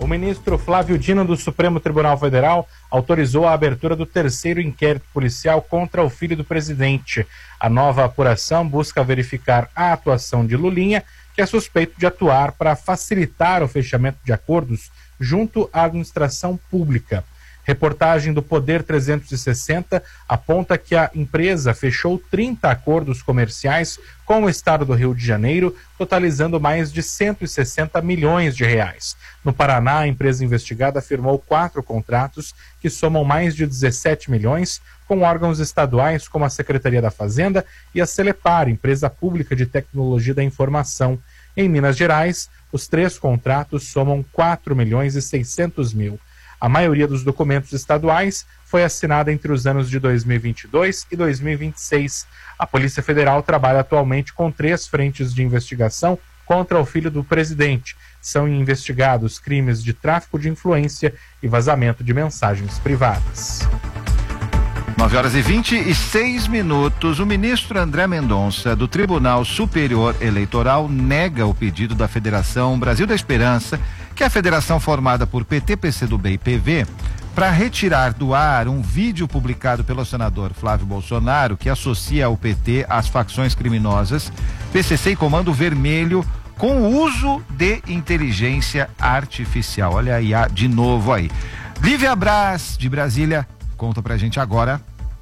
O ministro Flávio Dino do Supremo Tribunal Federal autorizou a abertura do terceiro inquérito policial contra o filho do presidente. A nova apuração busca verificar a atuação de Lulinha, que é suspeito de atuar para facilitar o fechamento de acordos junto à administração pública. Reportagem do Poder 360 aponta que a empresa fechou 30 acordos comerciais com o estado do Rio de Janeiro, totalizando mais de 160 milhões de reais. No Paraná, a empresa investigada firmou 4 contratos que somam mais de 17 milhões com órgãos estaduais como a Secretaria da Fazenda e a Celepar, empresa pública de tecnologia da informação. Em Minas Gerais, os 3 contratos somam 4 milhões e 600 mil. A maioria dos documentos estaduais foi assinada entre os anos de 2022 e 2026. A Polícia Federal trabalha atualmente com 3 frentes de investigação contra o filho do presidente. São investigados crimes de tráfico de influência e vazamento de mensagens privadas. 9h26. O ministro André Mendonça, do Tribunal Superior Eleitoral, nega o pedido da Federação Brasil da Esperança, que é a federação formada por PT, PCdoB e PV, para retirar do ar um vídeo publicado pelo senador Flávio Bolsonaro, que associa o PT às facções criminosas PCC e Comando Vermelho, com o uso de inteligência artificial. Olha aí, de novo aí. Lívia Braz, de Brasília, conta pra gente agora.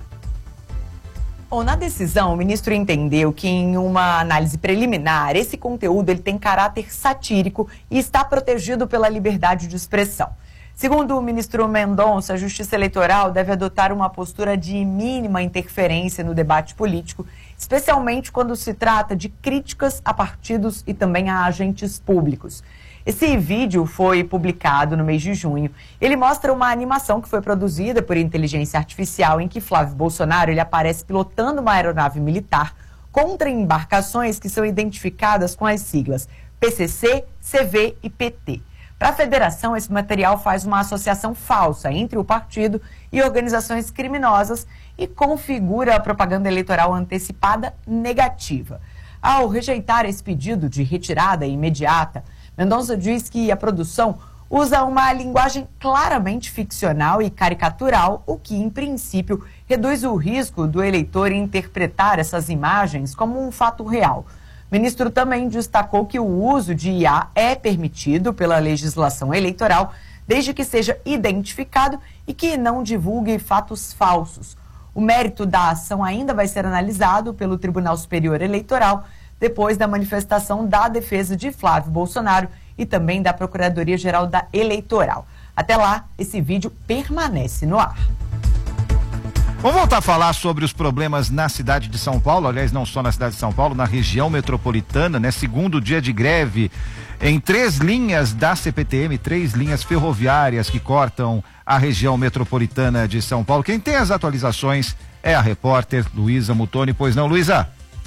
Bom, na decisão, o ministro entendeu que em uma análise preliminar, esse conteúdo ele tem caráter satírico e está protegido pela liberdade de expressão. Segundo o ministro Mendonça, a Justiça Eleitoral deve adotar uma postura de mínima interferência no debate político, especialmente quando se trata de críticas a partidos e também a agentes públicos. Esse vídeo foi publicado no mês de junho. Ele mostra uma animação que foi produzida por inteligência artificial em que Flávio Bolsonaro ele aparece pilotando uma aeronave militar contra embarcações que são identificadas com as siglas PCC, CV e PT. Para a federação, esse material faz uma associação falsa entre o partido e organizações criminosas e configura a propaganda eleitoral antecipada negativa. Ao rejeitar esse pedido de retirada imediata, Mendonça diz que a produção usa uma linguagem claramente ficcional e caricatural, o que, em princípio, reduz o risco do eleitor interpretar essas imagens como um fato real. O ministro também destacou que o uso de IA é permitido pela legislação eleitoral, desde que seja identificado e que não divulgue fatos falsos. O mérito da ação ainda vai ser analisado pelo Tribunal Superior Eleitoral, depois da manifestação da defesa de Flávio Bolsonaro e também da Procuradoria-Geral da Eleitoral. Até lá, esse vídeo permanece no ar. Vamos voltar a falar sobre os problemas na cidade de São Paulo, aliás, não só na cidade de São Paulo, na região metropolitana, né? Segundo dia de greve em 3 linhas da CPTM, 3 linhas ferroviárias que cortam a região metropolitana de São Paulo. Quem tem as atualizações é a repórter Luísa Mutoni. Pois não, Luísa?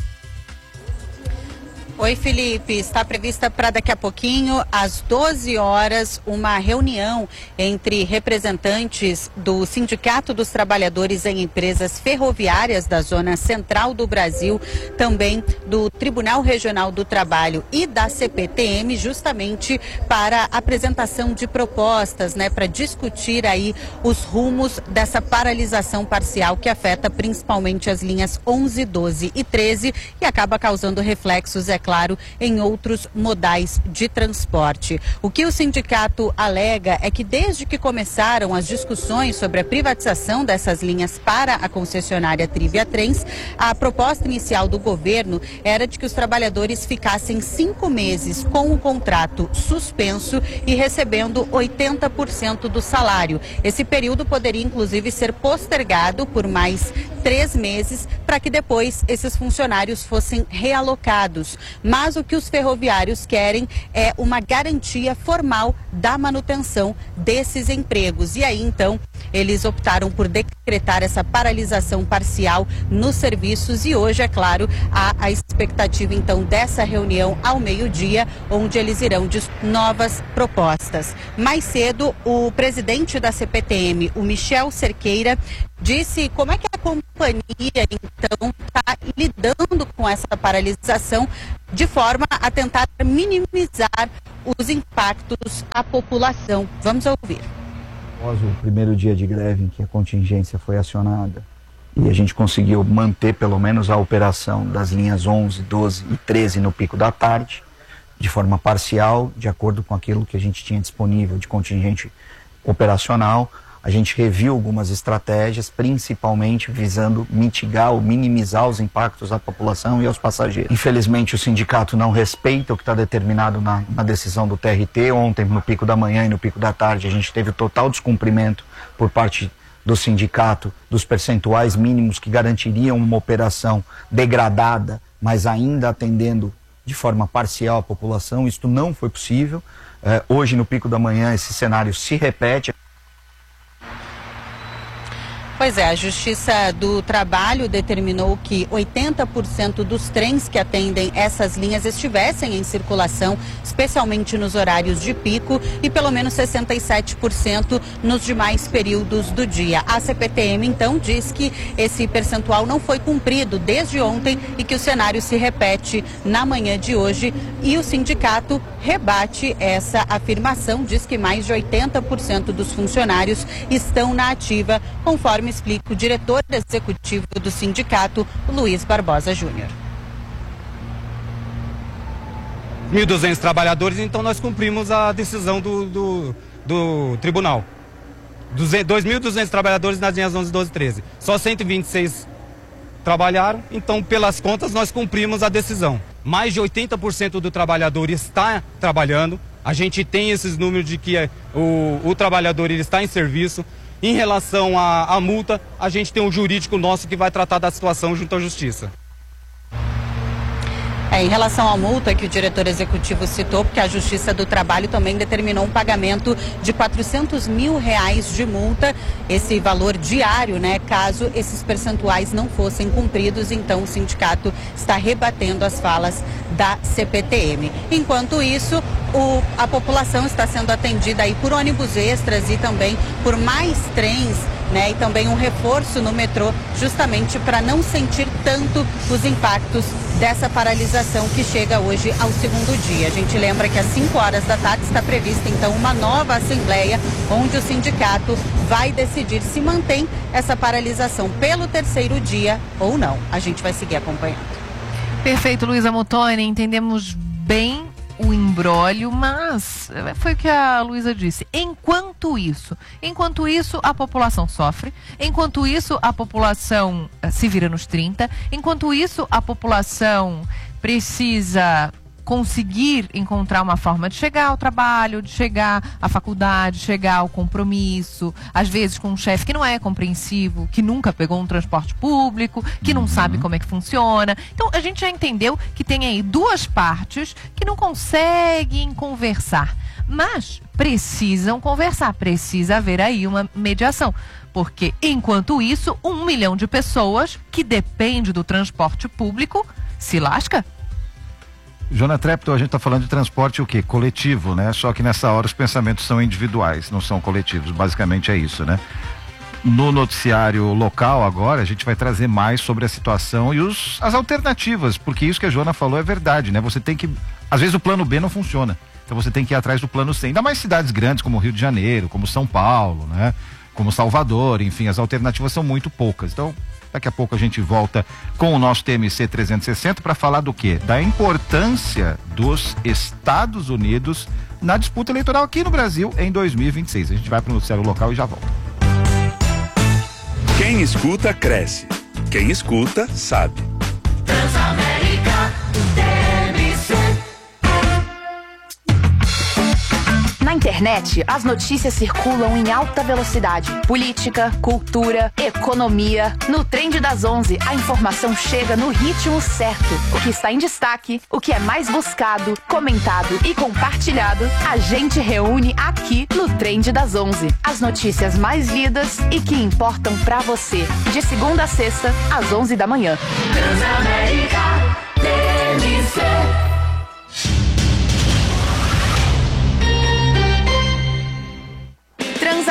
Oi, Felipe. Está prevista para daqui a pouquinho, às 12 horas, uma reunião entre representantes do Sindicato dos Trabalhadores em Empresas Ferroviárias da Zona Central do Brasil, também do Tribunal Regional do Trabalho e da CPTM, justamente para apresentação de propostas, né, para discutir aí os rumos dessa paralisação parcial que afeta principalmente as linhas 11, 12 e 13 e acaba causando reflexos, é claro, em outros modais de transporte. O que o sindicato alega é que desde que começaram as discussões sobre a privatização dessas linhas para a concessionária Trivia Trens, a proposta inicial do governo era de que os trabalhadores ficassem 5 meses com o contrato suspenso e recebendo 80% do salário. Esse período poderia inclusive ser postergado por mais 3 meses para que depois esses funcionários fossem realocados. Mas o que os ferroviários querem é uma garantia formal da manutenção desses empregos. E aí, então, eles optaram por decretar essa paralisação parcial nos serviços e hoje, é claro, há a expectativa, então, dessa reunião ao meio-dia, onde eles irão de novas propostas. Mais cedo, o presidente da CPTM, o Michel Cerqueira, disse como é que é a companhia, então, está lidando com essa paralisação de forma a tentar minimizar os impactos à população. Vamos ouvir. Após o primeiro dia de greve em que a contingência foi acionada e a gente conseguiu manter pelo menos a operação das linhas 11, 12 e 13 no pico da tarde, de forma parcial, de acordo com aquilo que a gente tinha disponível de contingente operacional, a gente reviu algumas estratégias, principalmente visando mitigar ou minimizar os impactos à população e aos passageiros. Infelizmente, o sindicato não respeita o que está determinado na decisão do TRT. Ontem, no pico da manhã e no pico da tarde, a gente teve o total descumprimento por parte do sindicato dos percentuais mínimos que garantiriam uma operação degradada, mas ainda atendendo de forma parcial a população. Isto não foi possível. Hoje, no pico da manhã, esse cenário se repete. Pois é, a Justiça do Trabalho determinou que 80% dos trens que atendem essas linhas estivessem em circulação, especialmente nos horários de pico, e pelo menos 67% nos demais períodos do dia. A CPTM, então, diz que esse percentual não foi cumprido desde ontem e que o cenário se repete na manhã de hoje. E o sindicato rebate essa afirmação, diz que mais de 80% dos funcionários estão na ativa, conforme explica o diretor executivo do sindicato, Luiz Barbosa Júnior. 1.200 trabalhadores, então nós cumprimos a decisão do tribunal. 2.200 trabalhadores nas linhas 11, 12 e 13. Só 126 trabalharam, então pelas contas nós cumprimos a decisão. Mais de 80% do trabalhador está trabalhando. A gente tem esses números de que o trabalhador ele está em serviço. Em relação à multa, a gente tem um jurídico nosso que vai tratar da situação junto à Justiça. Em relação à multa que o diretor executivo citou, porque a Justiça do Trabalho também determinou um pagamento de R$400 mil de multa, esse valor diário, né, caso esses percentuais não fossem cumpridos. Então o sindicato está rebatendo as falas da CPTM. Enquanto isso, a população está sendo atendida aí por ônibus extras e também por mais trens, né, e também um reforço no metrô, justamente para não sentir tanto os impactos dessa paralisação que chega hoje ao segundo dia. A gente lembra que às 5 horas da tarde está prevista então uma nova assembleia, onde o sindicato vai decidir se mantém essa paralisação pelo terceiro dia ou não. A gente vai seguir acompanhando. Perfeito, Luísa Muttoni, entendemos bem o imbróglio, mas foi o que a Luísa disse. Enquanto isso, a população sofre. Enquanto isso, a população se vira nos 30. Enquanto isso, a população precisa conseguir encontrar uma forma de chegar ao trabalho, de chegar à faculdade, de chegar ao compromisso, às vezes com um chefe que não é compreensivo, que nunca pegou um transporte público, que não sabe como é que funciona. Então a gente já entendeu que tem aí duas partes que não conseguem conversar, mas precisam conversar, precisa haver aí uma mediação. Porque enquanto isso, 1 milhão de pessoas que depende do transporte público se lasca. Jona Trepto, a gente está falando de transporte o quê? Coletivo, né? Só que nessa hora os pensamentos são individuais, não são coletivos, basicamente é isso, né? No noticiário local agora, a gente vai trazer mais sobre a situação e as alternativas, porque isso que a Jona falou é verdade, né? Você tem que, às vezes o plano B não funciona, então você tem que ir atrás do plano C, ainda mais cidades grandes como Rio de Janeiro, como São Paulo, né? Como Salvador, enfim, as alternativas são muito poucas, então daqui a pouco a gente volta com o nosso TMC 360 para falar do quê? Da importância dos Estados Unidos na disputa eleitoral aqui no Brasil em 2026. A gente vai para o noticiário local e já volta. Quem escuta, cresce. Quem escuta, sabe. Transamérica TMC. Na internet, as notícias circulam em alta velocidade. Política, cultura, economia. No Trend das 11, a informação chega no ritmo certo. O que está em destaque, o que é mais buscado, comentado e compartilhado, a gente reúne aqui no Trend das 11. As notícias mais lidas e que importam pra você. De segunda a sexta, às 11 da manhã. Transamérica TMC.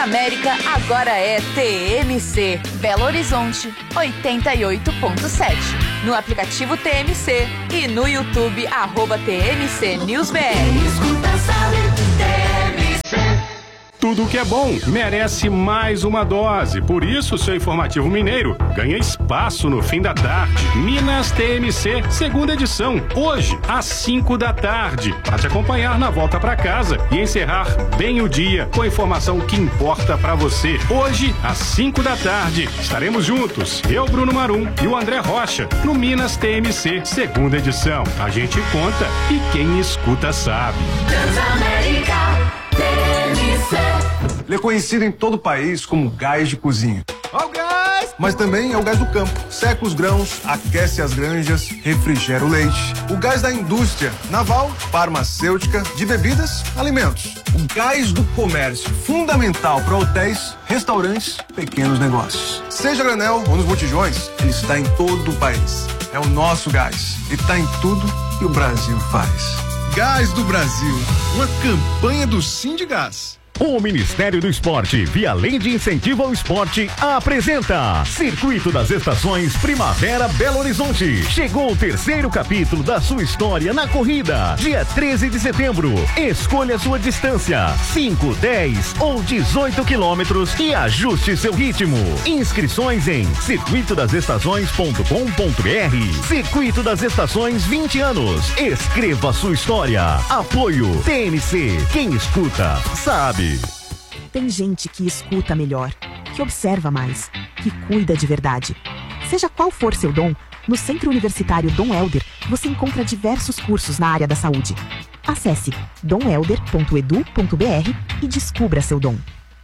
Transamérica agora é TMC. Belo Horizonte 88.7. No aplicativo TMC e no YouTube @TMC NewsBR. Escuta, sabe, TMC. Tudo que é bom merece mais uma dose. Por isso, seu Informativo Mineiro ganha espaço no fim da tarde. Minas TMC, segunda edição. Hoje, às 5 da tarde. Para te acompanhar na volta para casa e encerrar bem o dia com a informação que importa para você. Hoje, às 5 da tarde, estaremos juntos. Eu, Bruno Marum e o André Rocha, no Minas TMC, segunda edição. A gente conta e quem escuta sabe. Transamérica. Ele é conhecido em todo o país como gás de cozinha. Ó o gás! Mas também é o gás do campo. Seca os grãos, aquece as granjas, refrigera o leite. O gás da indústria naval, farmacêutica, de bebidas, alimentos. O gás do comércio, fundamental para hotéis, restaurantes, pequenos negócios. Seja granel ou nos botijões, ele está em todo o país. É o nosso gás e está em tudo que o Brasil faz. Gás do Brasil, uma campanha do Sindigás. O Ministério do Esporte, via Lei de Incentivo ao Esporte, apresenta Circuito das Estações Primavera Belo Horizonte. Chegou o terceiro capítulo da sua história na corrida. Dia 13 de setembro. Escolha sua distância: 5, 10 ou 18 quilômetros e ajuste seu ritmo. Inscrições em circuitodasestações.com.br. Circuito das Estações 20 anos. Escreva sua história. Apoio TNC. Quem escuta, sabe. Tem gente que escuta melhor, que observa mais, que cuida de verdade. Seja qual for seu dom, no Centro Universitário Dom Helder você encontra diversos cursos na área da saúde. Acesse domhelder.edu.br e descubra seu dom.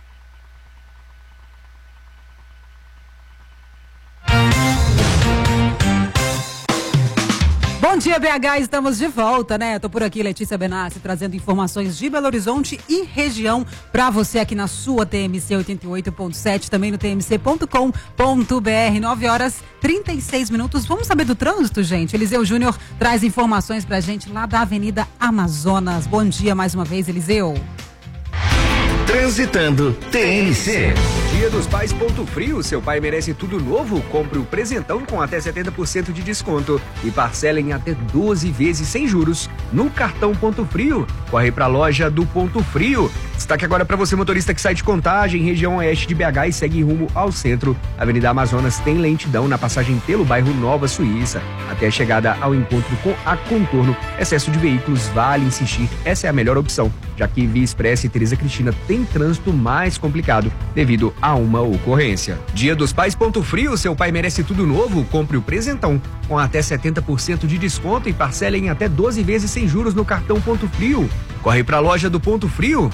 Bom dia, BH, estamos de volta, né? Tô por aqui, Letícia Benassi, trazendo informações de Belo Horizonte e região para você aqui na sua TMC 88.7, também no tmc.com.br. 9h36. Vamos saber do trânsito, gente? Eliseu Júnior traz informações pra gente lá da Avenida Amazonas. Bom dia mais uma vez, Eliseu. Transitando TNC. Dia dos Pais Ponto Frio, seu pai merece tudo novo? Compre o presentão com até 70% de desconto e parcela em até 12 vezes sem juros no cartão Ponto Frio. Corre pra loja do Ponto Frio. Destaque agora para você, motorista que sai de Contagem, região oeste de BH e segue rumo ao centro. Avenida Amazonas tem lentidão na passagem pelo bairro Nova Suíça, até a chegada ao encontro com a Contorno. Excesso de veículos, vale insistir, essa é a melhor opção, já que Via Expressa e Teresa Cristina tem trânsito mais complicado devido a uma ocorrência. Dia dos Pais Ponto Frio, seu pai merece tudo novo? Compre o presentão com até 70% de desconto e parcela em até 12 vezes sem juros no cartão Ponto Frio. Corre pra loja do Ponto Frio.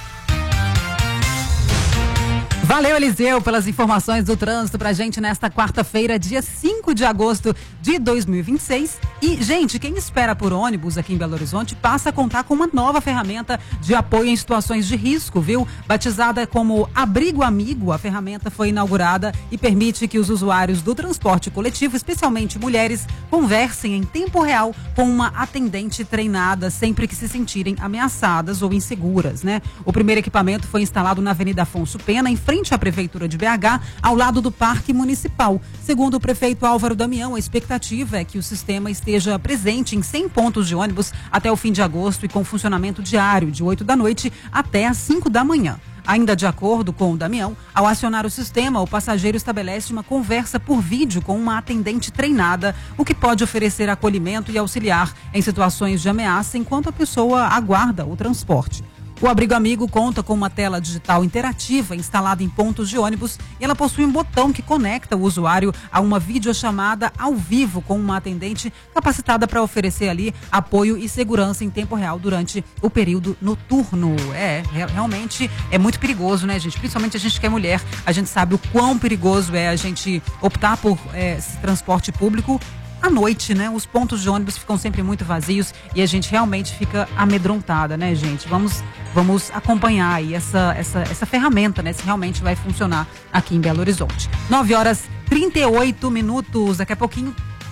Valeu, Eliseu, pelas informações do trânsito pra gente nesta quarta-feira, dia 5 de agosto de 2026. E, gente, quem espera por ônibus aqui em Belo Horizonte passa a contar com uma nova ferramenta de apoio em situações de risco, viu? Batizada como Abrigo Amigo, a ferramenta foi inaugurada e permite que os usuários do transporte coletivo, especialmente mulheres, conversem em tempo real com uma atendente treinada sempre que se sentirem ameaçadas ou inseguras, né? O primeiro equipamento foi instalado na Avenida Afonso Pena, em frente à Prefeitura de BH, ao lado do Parque Municipal. Segundo o prefeito Álvaro Damião, a expectativa é que o sistema esteja presente em 100 pontos de ônibus até o fim de agosto e com funcionamento diário, de 8 da noite até às 5 da manhã. Ainda de acordo com o Damião, ao acionar o sistema, o passageiro estabelece uma conversa por vídeo com uma atendente treinada, o que pode oferecer acolhimento e auxiliar em situações de ameaça enquanto a pessoa aguarda o transporte. O Abrigo Amigo conta com uma tela digital interativa instalada em pontos de ônibus e ela possui um botão que conecta o usuário a uma videochamada ao vivo com uma atendente capacitada para oferecer ali apoio e segurança em tempo real durante o período noturno. Realmente é muito perigoso, né, gente? Principalmente a gente que é mulher, a gente sabe o quão perigoso é a gente optar por esse transporte público à noite, né? Os pontos de ônibus ficam sempre muito vazios e a gente realmente fica amedrontada, né, gente? Vamos acompanhar aí essa ferramenta, né? Se realmente vai funcionar aqui em Belo Horizonte. 9h38. Daqui a pouquinho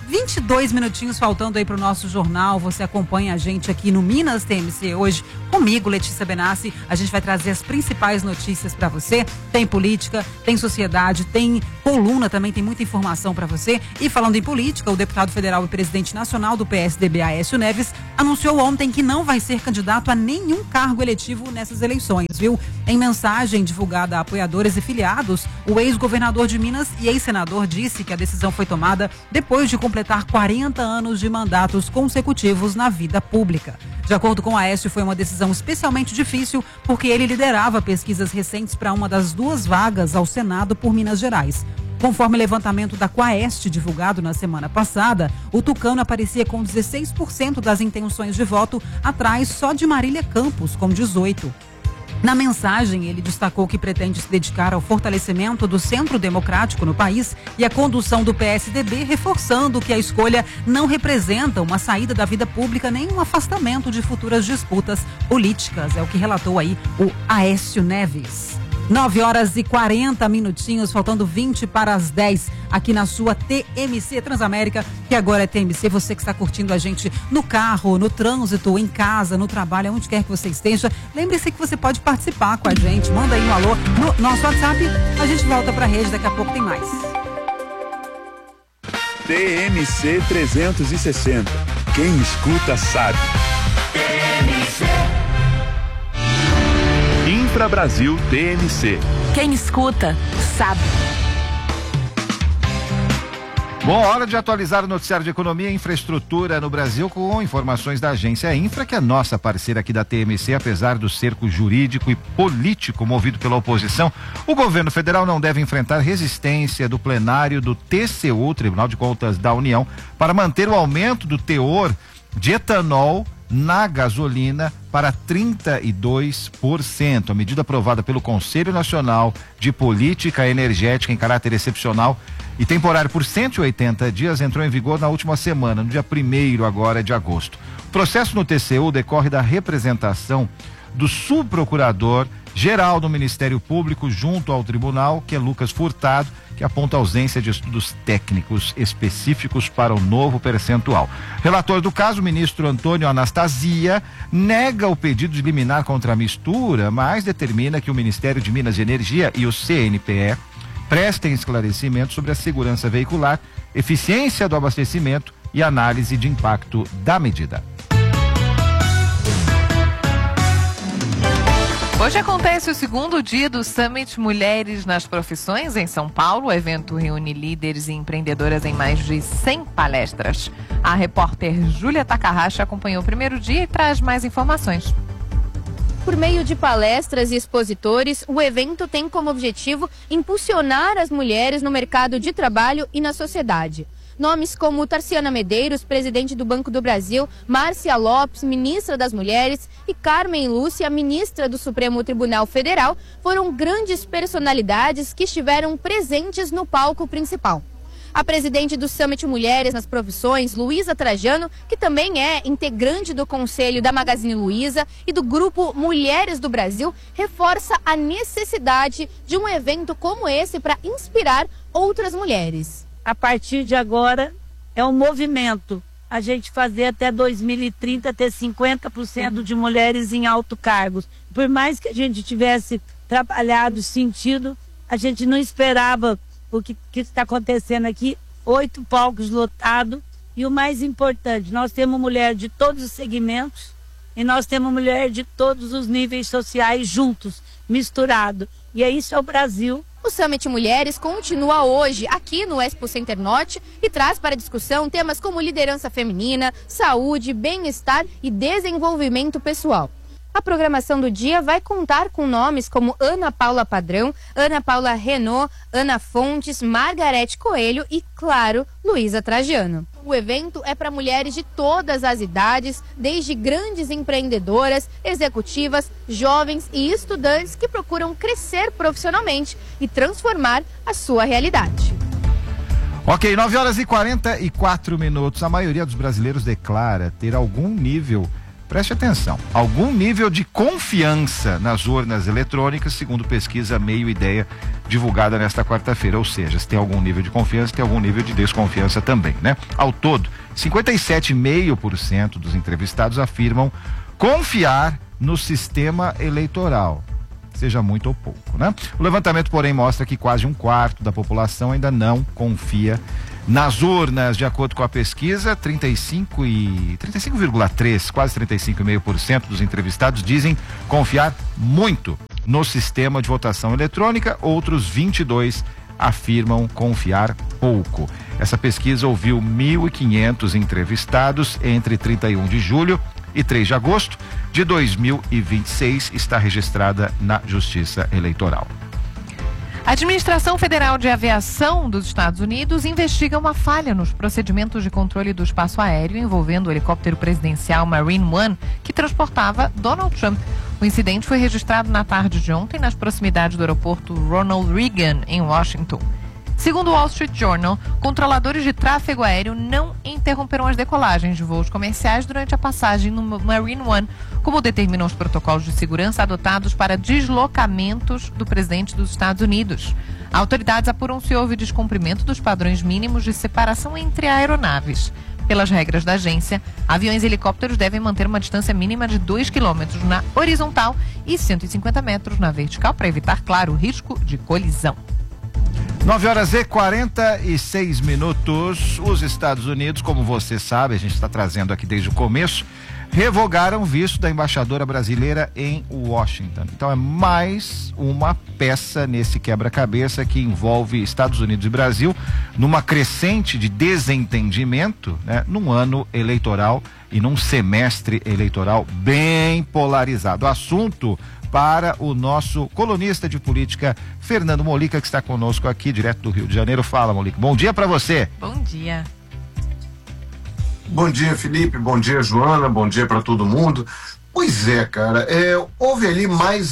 22 minutinhos faltando aí para o nosso jornal. Você acompanha a gente aqui no Minas TMC hoje comigo, Letícia Benassi. A gente vai trazer as principais notícias para você. Tem política, tem sociedade, tem coluna também, tem muita informação para você. E falando em política, o deputado federal e presidente nacional do PSDB, Aécio Neves, anunciou ontem que não vai ser candidato a nenhum cargo eletivo nessas eleições, viu? Em mensagem divulgada a apoiadores e filiados, o ex-governador de Minas e ex-senador disse que a decisão foi tomada depois de completar 40 anos de mandatos consecutivos na vida pública. De acordo com Aécio, foi uma decisão especialmente difícil porque ele liderava pesquisas recentes para uma das 2 vagas ao Senado por Minas Gerais. Conforme o levantamento da Quaest divulgado na semana passada, o tucano aparecia com 16% das intenções de voto, atrás só de Marília Campos, com 18%. Na mensagem, ele destacou que pretende se dedicar ao fortalecimento do centro democrático no país e à condução do PSDB, reforçando que a escolha não representa uma saída da vida pública nem um afastamento de futuras disputas políticas. É o que relatou aí o Aécio Neves. 9h40, faltando 20 para as 10, aqui na sua TMC Transamérica, que agora é TMC, você que está curtindo a gente no carro, no trânsito, em casa, no trabalho, onde quer que você esteja. Lembre-se que você pode participar com a gente, manda aí um alô no nosso WhatsApp, a gente volta para a rede, daqui a pouco tem mais. TMC 360, quem escuta sabe. Infra Brasil TMC. Quem escuta, sabe. Bom, hora de atualizar o noticiário de economia e infraestrutura no Brasil com informações da agência Infra, que é nossa parceira aqui da TMC, apesar do cerco jurídico e político movido pela oposição. O governo federal não deve enfrentar resistência do plenário do TCU, Tribunal de Contas da União, para manter o aumento do teor de etanol na gasolina para 32%. A medida aprovada pelo Conselho Nacional de Política Energética em caráter excepcional e temporário por 180 dias entrou em vigor na última semana, no dia 1º agora de agosto. O processo no TCU decorre da representação do subprocurador-geral do Ministério Público junto ao tribunal, que é Lucas Furtado, que aponta a ausência de estudos técnicos específicos para o novo percentual. Relator do caso, o ministro Antônio Anastasia, nega o pedido de liminar contra a mistura, mas determina que o Ministério de Minas e Energia e o CNPE prestem esclarecimentos sobre a segurança veicular, eficiência do abastecimento e análise de impacto da medida. Hoje acontece o 2º dia do Summit Mulheres nas Profissões em São Paulo. O evento reúne líderes e empreendedoras em mais de 100 palestras. A repórter Júlia Takahashi acompanhou o primeiro dia e traz mais informações. Por meio de palestras e expositores, o evento tem como objetivo impulsionar as mulheres no mercado de trabalho e na sociedade. Nomes como Tarciana Medeiros, presidente do Banco do Brasil, Márcia Lopes, ministra das Mulheres, e Carmen Lúcia, ministra do Supremo Tribunal Federal, foram grandes personalidades que estiveram presentes no palco principal. A presidente do Summit Mulheres nas Profissões, Luísa Trajano, que também é integrante do Conselho da Magazine Luiza e do Grupo Mulheres do Brasil, reforça a necessidade de um evento como esse para inspirar outras mulheres. A partir de agora, é um movimento. A gente fazer até 2030 ter 50% de mulheres em alto cargos. Por mais que a gente tivesse trabalhado, sentido, a gente não esperava o que está acontecendo aqui. 8 palcos lotados. E o mais importante, nós temos mulher de todos os segmentos e nós temos mulher de todos os níveis sociais juntos, misturado. E isso é o Brasil. O Summit Mulheres continua hoje aqui no Expo Center Norte e traz para discussão temas como liderança feminina, saúde, bem-estar e desenvolvimento pessoal. A programação do dia vai contar com nomes como Ana Paula Padrão, Ana Paula Renault, Ana Fontes, Margarete Coelho e, claro, Luísa Trajano. O evento é para mulheres de todas as idades, desde grandes empreendedoras, executivas, jovens e estudantes que procuram crescer profissionalmente e transformar a sua realidade. Ok, 9h44. A maioria dos brasileiros declara ter algum nível Preste atenção, algum nível de confiança nas urnas eletrônicas, segundo pesquisa Meio Ideia, divulgada nesta quarta-feira. Ou seja, se tem algum nível de confiança, tem algum nível de desconfiança também, né? Ao todo, 57,5% dos entrevistados afirmam confiar no sistema eleitoral, seja muito ou pouco, né? O levantamento, porém, mostra que quase um quarto da população ainda não confia nas urnas. De acordo com a pesquisa, 35,3%, quase 35,5% dos entrevistados dizem confiar muito no sistema de votação eletrônica, outros 22% afirmam confiar pouco. Essa pesquisa ouviu 1.500 entrevistados entre 31 de julho e 3 de agosto de 2026, está registrada na Justiça Eleitoral. A Administração Federal de Aviação dos Estados Unidos investiga uma falha nos procedimentos de controle do espaço aéreo envolvendo o helicóptero presidencial Marine One, que transportava Donald Trump. O incidente foi registrado na tarde de ontem nas proximidades do aeroporto Ronald Reagan, em Washington. Segundo o Wall Street Journal, controladores de tráfego aéreo não interromperam as decolagens de voos comerciais durante a passagem no Marine One, como determinam os protocolos de segurança adotados para deslocamentos do presidente dos Estados Unidos. Autoridades apuram se houve descumprimento dos padrões mínimos de separação entre aeronaves. Pelas regras da agência, aviões e helicópteros devem manter uma distância mínima de 2 quilômetros na horizontal e 150 metros na vertical para evitar, claro, o risco de colisão. 9h46. Os Estados Unidos, como você sabe, a gente está trazendo aqui desde o começo, revogaram o visto da embaixadora brasileira em Washington. Então é mais uma peça nesse quebra-cabeça que envolve Estados Unidos e Brasil numa crescente de desentendimento, né, num ano eleitoral e num semestre eleitoral bem polarizado. Assunto para o nosso colunista de política, Fernando Molica, que está conosco aqui, direto do Rio de Janeiro. Fala, Molica. Bom dia para você. Bom dia. Bom dia, Felipe. Bom dia, Joana. Bom dia para todo mundo. Pois é, cara, houve ali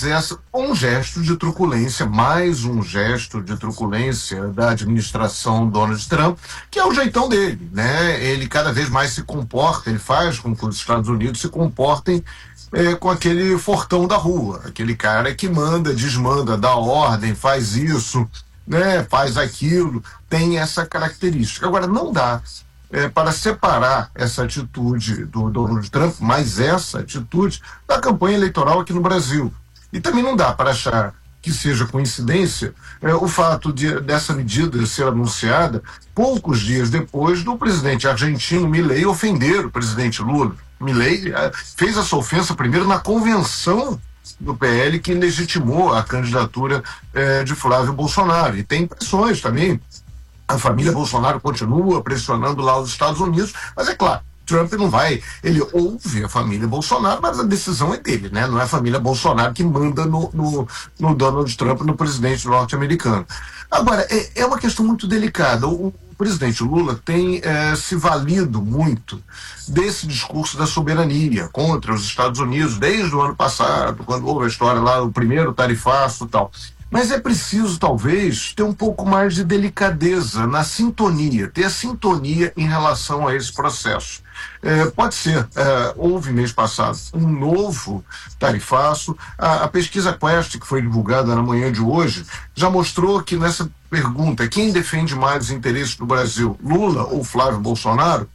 um gesto de truculência, mais um gesto de truculência da administração Donald Trump, que é o jeitão dele, né? Ele cada vez mais se comporta, ele faz com que os Estados Unidos se comportem com aquele fortão da rua, aquele cara que manda, desmanda, dá ordem, faz isso, né? Faz aquilo, tem essa característica. Agora, não dá para separar essa atitude do Donald Trump, mas essa atitude da campanha eleitoral aqui no Brasil. E também não dá para achar que seja coincidência o fato dessa medida ser anunciada poucos dias depois do presidente argentino Milei ofender o presidente Lula. Milei fez essa ofensa primeiro na convenção do PL, que legitimou a candidatura de Flávio Bolsonaro. E tem pressões também. A família Bolsonaro continua pressionando lá os Estados Unidos, mas é claro, Trump não vai, ele ouve a família Bolsonaro, mas a decisão é dele, né? Não é a família Bolsonaro que manda no Donald Trump, no presidente norte-americano. Agora, é uma questão muito delicada. O presidente Lula tem se valido muito desse discurso da soberania contra os Estados Unidos desde o ano passado, quando houve a história lá, o primeiro tarifaço e tal. Mas é preciso, talvez, ter um pouco mais de delicadeza na sintonia, ter a sintonia em relação a esse processo. Pode ser, houve mês passado um novo tarifaço. A pesquisa Quest, que foi divulgada na manhã de hoje, já mostrou que nessa pergunta, quem defende mais os interesses do Brasil, Lula ou Flávio Bolsonaro?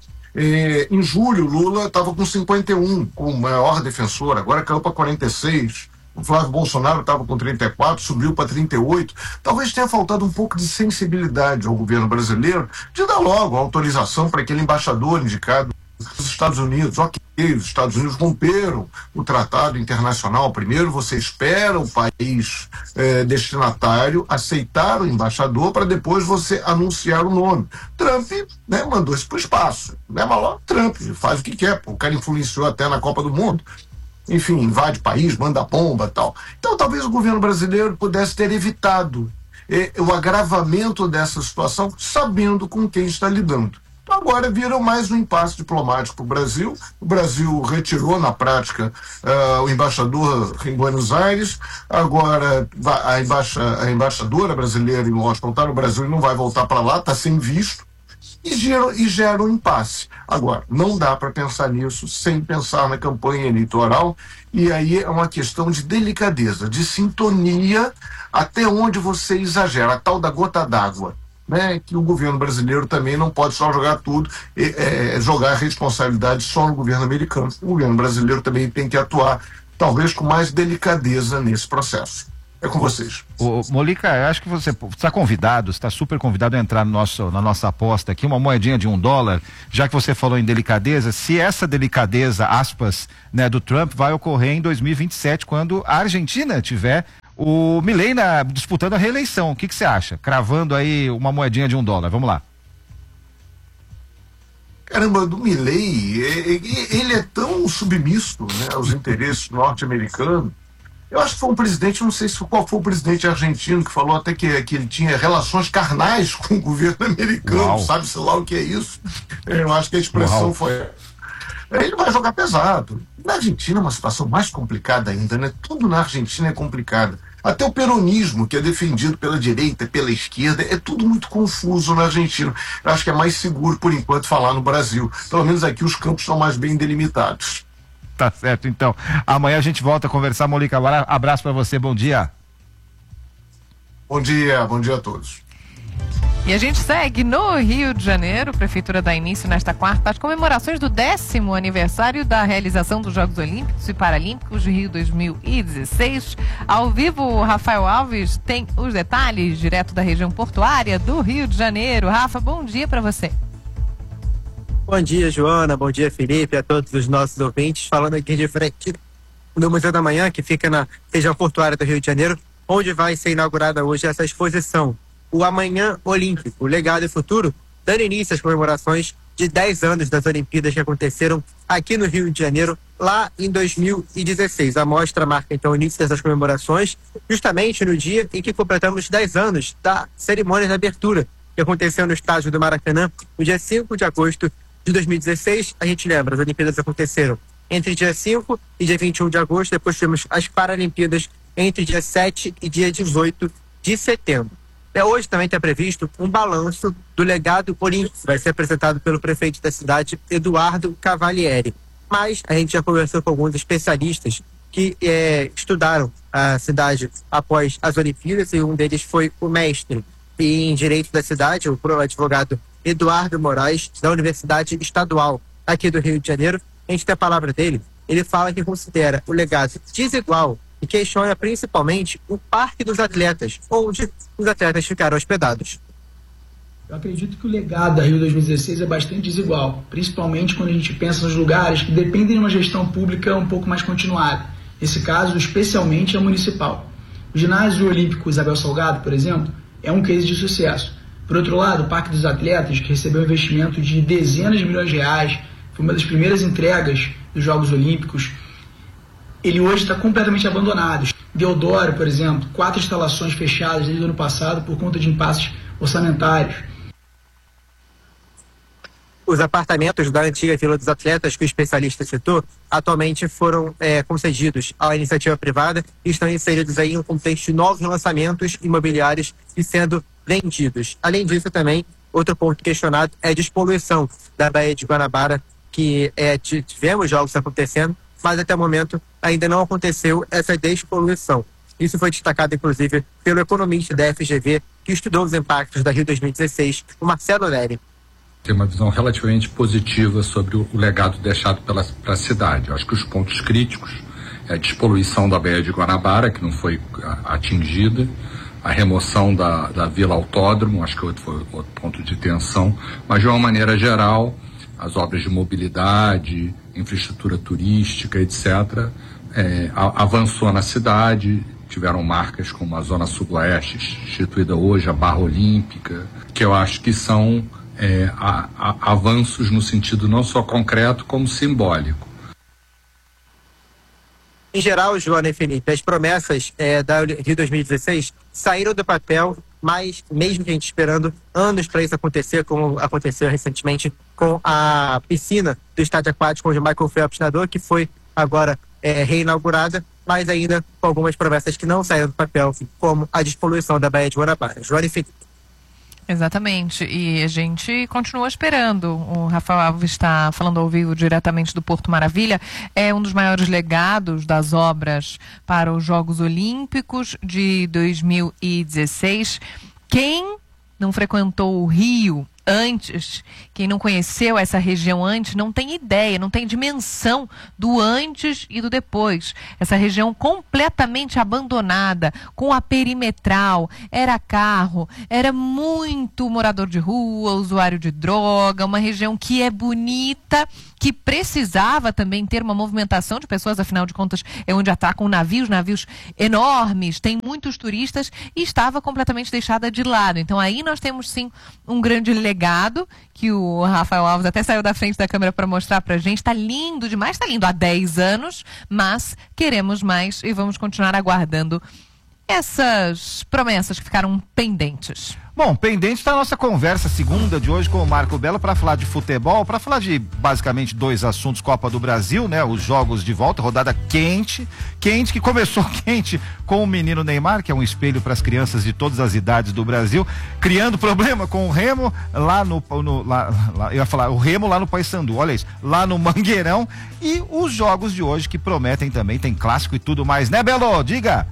Em julho, Lula estava com 51, como maior defensor, agora caiu para 46. O Flávio Bolsonaro estava com 34, subiu para 38. Talvez tenha faltado um pouco de sensibilidade ao governo brasileiro de dar logo a autorização para aquele embaixador indicado dos Estados Unidos. Ok, os Estados Unidos romperam o tratado internacional. Primeiro você espera o país destinatário aceitar o embaixador para depois você anunciar o nome. Trump, né, mandou isso para o espaço. Né, mas lá, Trump faz o que quer. O cara influenciou até na Copa do Mundo. Enfim, invade país, manda bomba e tal. Então talvez o governo brasileiro pudesse ter evitado o agravamento dessa situação, sabendo com quem está lidando. Então agora vira mais um impasse diplomático para o Brasil. O Brasil retirou na prática o embaixador em Buenos Aires. Agora a embaixadora brasileira em Washington está no Brasil e não vai voltar para lá, está sem visto. e gera um impasse. Agora, não dá para pensar nisso sem pensar na campanha eleitoral, e aí é uma questão de delicadeza, de sintonia, até onde você exagera, a tal da gota d'água, né? Que o governo brasileiro também não pode só jogar tudo, jogar a responsabilidade só no governo americano. O governo brasileiro também tem que atuar, talvez com mais delicadeza nesse processo. É com vocês. Molica, eu acho que você está convidado, está super convidado a entrar na nossa aposta aqui, uma moedinha de $1, já que você falou em delicadeza, se essa delicadeza, aspas, né, do Trump vai ocorrer em 2027, quando a Argentina tiver o Milei disputando a reeleição. O que você acha? Cravando aí uma moedinha de $1, vamos lá. Caramba, do Milei, ele é tão submisso, né, aos interesses norte-americanos. Eu acho que foi um presidente, não sei qual foi o presidente argentino, que falou até que ele tinha relações carnais com o governo americano, sabe-se lá o que é isso. Eu acho que a expressão foi... Ele vai jogar pesado. Na Argentina é uma situação mais complicada ainda, né? Tudo na Argentina é complicado. Até o peronismo, que é defendido pela direita, pela esquerda, é tudo muito confuso na Argentina. Eu acho que é mais seguro, por enquanto, falar no Brasil. Pelo menos aqui os campos são mais bem delimitados. Tá certo, então. Amanhã a gente volta a conversar, Molica. Abraço pra você, bom dia. Bom dia a todos. E a gente segue no Rio de Janeiro. A Prefeitura dá início nesta quarta às comemorações do 10º aniversário da realização dos Jogos Olímpicos e Paralímpicos de Rio 2016. Ao vivo, o Rafael Alves tem os detalhes direto da região portuária do Rio de Janeiro. Rafa, bom dia para você. Bom dia, Joana. Bom dia, Felipe, a todos os nossos ouvintes. Falando aqui de frente do Museu da Manhã, que fica na região portuária do Rio de Janeiro, onde vai ser inaugurada hoje essa exposição, o Amanhã Olímpico, Legado e Futuro, dando início às comemorações de 10 anos das Olimpíadas que aconteceram aqui no Rio de Janeiro, lá em 2016. A mostra marca, então, o início dessas comemorações, justamente no dia em que completamos 10 anos da cerimônia de abertura, que aconteceu no estádio do Maracanã, no dia 5 de agosto de 2016. A gente lembra, as Olimpíadas aconteceram entre dia 5 e dia 21 de agosto, depois tivemos as Paralimpíadas entre dia 7 e dia 18 de setembro. Hoje também está previsto um balanço do legado olímpico, vai ser apresentado pelo prefeito da cidade, Eduardo Cavalieri. Mas a gente já conversou com alguns especialistas que estudaram a cidade após as Olimpíadas, e um deles foi o mestre em Direito da cidade, o advogado Eduardo Moraes, da Universidade Estadual aqui do Rio de Janeiro. A gente tem a palavra dele. Ele fala que considera o legado desigual e questiona principalmente o Parque dos Atletas, onde os atletas ficaram hospedados. Eu acredito que o legado da Rio 2016 é bastante desigual, principalmente quando a gente pensa nos lugares que dependem de uma gestão pública um pouco mais continuada. Nesse caso, especialmente a municipal. O ginásio olímpico Isabel Salgado, por exemplo, é um case de sucesso. Por outro lado, o Parque dos Atletas, que recebeu um investimento de dezenas de milhões de reais, foi uma das primeiras entregas dos Jogos Olímpicos, ele hoje está completamente abandonado. Deodoro, por exemplo, 4 instalações fechadas desde o ano passado por conta de impasses orçamentários. Os apartamentos da antiga Vila dos Atletas, que o especialista citou, atualmente foram concedidos à iniciativa privada e estão inseridos aí em um contexto de novos lançamentos imobiliários e sendo vendidos. Além disso, também, outro ponto questionado é a despoluição da Baía de Guanabara, que tivemos jogos acontecendo, mas até o momento ainda não aconteceu essa despoluição. Isso foi destacado, inclusive, pelo economista da FGV, que estudou os impactos da Rio 2016, o Marcelo Neri. Tem uma visão relativamente positiva sobre o legado deixado para a cidade. Eu acho que os pontos críticos é a despoluição da Baía de Guanabara, que não foi atingida, a remoção da Vila Autódromo, acho que foi outro ponto de tensão, mas de uma maneira geral, as obras de mobilidade, infraestrutura turística, etc., avançou na cidade. Tiveram marcas como a Zona Sudoeste, instituída hoje, a Barra Olímpica, que eu acho que são avanços no sentido não só concreto, como simbólico. Em geral, Joana e Felipe, as promessas da Rio 2016 saíram do papel, mas mesmo que a gente esperando anos para isso acontecer, como aconteceu recentemente com a piscina do estádio aquático onde o Michael Phelps nadou, que foi agora reinaugurada, mas ainda com algumas promessas que não saíram do papel, como a despoluição da Baía de Guanabara. Joana e Felipe. Exatamente, e a gente continua esperando. O Rafael Alves está falando ao vivo diretamente do Porto Maravilha. É um dos maiores legados das obras para os Jogos Olímpicos de 2016. Quem não frequentou o Rio antes, quem não conheceu essa região antes, não tem ideia, não tem dimensão do antes e do depois. Essa região completamente abandonada, com a perimetral, era carro, era muito morador de rua, usuário de droga, uma região que é bonita, que precisava também ter uma movimentação de pessoas, afinal de contas é onde atacam navios enormes, tem muitos turistas, e estava completamente deixada de lado. Então aí nós temos sim um grande legado, que o Rafael Alves até saiu da frente da câmera para mostrar pra gente. Tá lindo demais, tá lindo há 10 anos, mas queremos mais e vamos continuar aguardando essas promessas que ficaram pendentes. Bom, pendente está a nossa conversa segunda de hoje com o Marco Belo para falar de futebol, para falar de basicamente 2 assuntos: Copa do Brasil, né? Os jogos de volta, rodada quente, que começou quente com o menino Neymar, que é um espelho para as crianças de todas as idades do Brasil, criando problema com o Remo lá eu ia falar o Remo lá no Paysandu, olha isso, lá no Mangueirão, e os jogos de hoje que prometem também, tem clássico e tudo mais, né, Belo? Diga!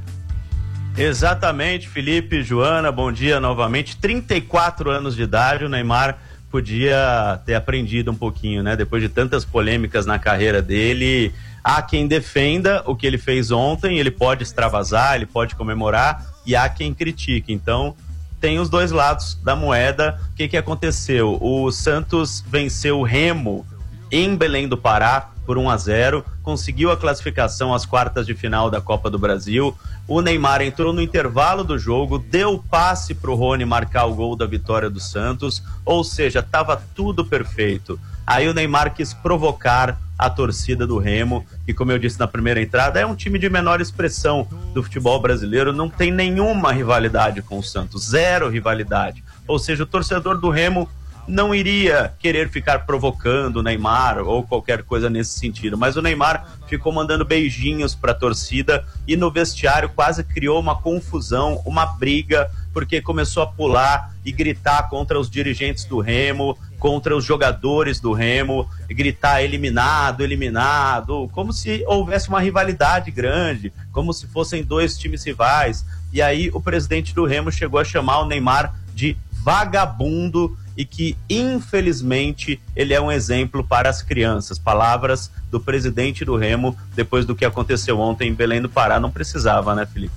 Exatamente, Felipe, Joana, bom dia novamente. 34 anos de idade, o Neymar podia ter aprendido um pouquinho, né? Depois de tantas polêmicas na carreira dele, há quem defenda o que ele fez ontem, ele pode extravasar, ele pode comemorar, e há quem critique. Então, tem os dois lados da moeda. O que aconteceu? O Santos venceu o Remo em Belém do Pará por 1-0, conseguiu a classificação às quartas de final da Copa do Brasil. O Neymar entrou no intervalo do jogo, deu passe para o Rony marcar o gol da vitória do Santos, ou seja, estava tudo perfeito. Aí o Neymar quis provocar a torcida do Remo, que, como eu disse na primeira entrada, é um time de menor expressão do futebol brasileiro, não tem nenhuma rivalidade com o Santos, 0 rivalidade. Ou seja, o torcedor do Remo não iria querer ficar provocando o Neymar ou qualquer coisa nesse sentido, mas o Neymar ficou mandando beijinhos para a torcida e no vestiário quase criou uma confusão, uma briga, porque começou a pular e gritar contra os dirigentes do Remo, contra os jogadores do Remo, gritar eliminado, eliminado, como se houvesse uma rivalidade grande, como se fossem 2 times rivais. E aí o presidente do Remo chegou a chamar o Neymar de vagabundo, e que, infelizmente, ele é um exemplo para as crianças. Palavras do presidente do Remo, depois do que aconteceu ontem em Belém do Pará. Não precisava, né, Felipe?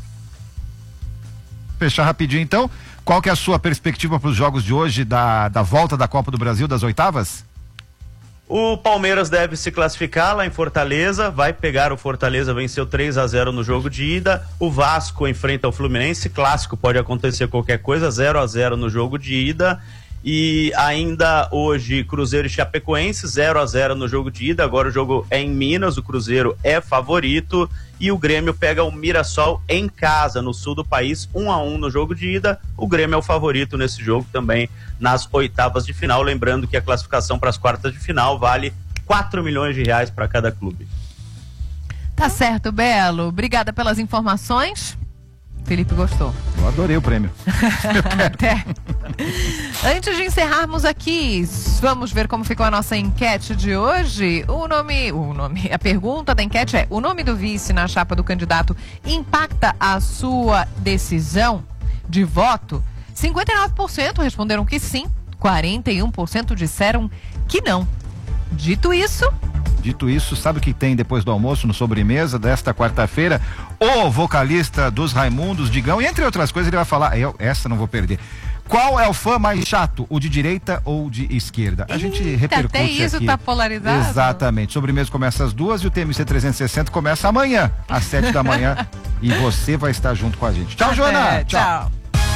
Fechar rapidinho, então. Qual que é a sua perspectiva para os jogos de hoje, da volta da Copa do Brasil, das oitavas? O Palmeiras deve se classificar lá em Fortaleza, vai pegar o Fortaleza, venceu 3-0 no jogo de ida. O Vasco enfrenta o Fluminense, clássico, pode acontecer qualquer coisa, 0-0 no jogo de ida. E ainda hoje, Cruzeiro e Chapecoense, 0-0 no jogo de ida. Agora o jogo é em Minas, o Cruzeiro é favorito. E o Grêmio pega o Mirassol em casa, no sul do país, 1-1 no jogo de ida. O Grêmio é o favorito nesse jogo também, nas oitavas de final. Lembrando que a classificação para as quartas de final vale 4 milhões de reais para cada clube. Tá certo, Belo. Obrigada pelas informações. Felipe gostou. Eu adorei o prêmio. Até. Antes de encerrarmos aqui, vamos ver como ficou a nossa enquete de hoje. A pergunta da enquete é: o nome do vice na chapa do candidato impacta a sua decisão de voto? 59% responderam que sim, 41% disseram que não. Dito isso, sabe o que tem depois do almoço no sobremesa desta quarta-feira? O vocalista dos Raimundos, Digão, e entre outras coisas ele vai falar, essa não vou perder. Qual é o fã mais chato, o de direita ou de esquerda? A gente repercute até isso aqui. Tá polarizado? Exatamente. Sobremesa começa às 2 e o TMC 360 começa amanhã, às 7 da manhã. E você vai estar junto com a gente. Tchau, Joana! Tchau.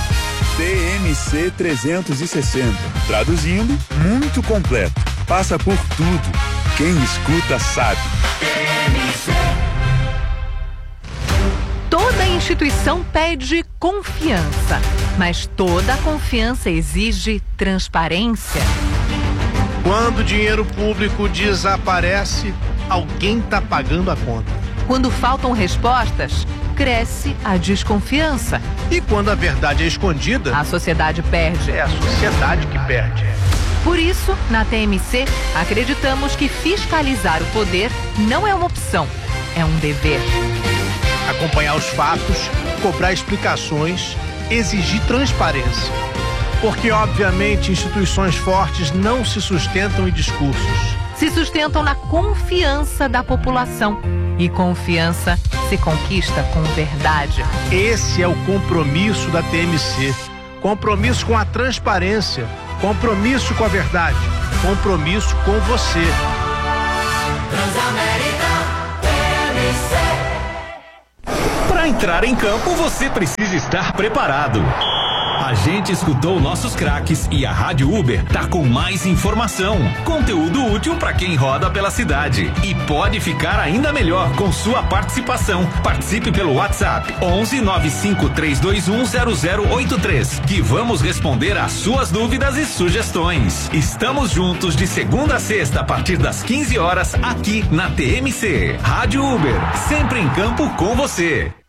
TMC 360. Traduzindo, muito completo. Passa por tudo. Quem escuta sabe. Toda instituição pede confiança, mas toda confiança exige transparência. Quando o dinheiro público desaparece, alguém está pagando a conta. Quando faltam respostas, cresce a desconfiança. E quando a verdade é escondida, a sociedade perde. É a sociedade que perde. Por isso, na TMC, acreditamos que fiscalizar o poder não é uma opção, é um dever. Acompanhar os fatos, cobrar explicações, exigir transparência. Porque, obviamente, instituições fortes não se sustentam em discursos. Se sustentam na confiança da população. E confiança se conquista com verdade. Esse é o compromisso da TMC. Compromisso com a transparência. Compromisso com a verdade. Compromisso com você. Transamérica TMC. Para entrar em campo, você precisa estar preparado. A gente escutou nossos craques e a Rádio Uber tá com mais informação, conteúdo útil para quem roda pela cidade. E pode ficar ainda melhor com sua participação. Participe pelo WhatsApp 11 95 321 0083, que vamos responder às suas dúvidas e sugestões. Estamos juntos de segunda a sexta a partir das 15 horas aqui na TMC. Rádio Uber, sempre em campo com você.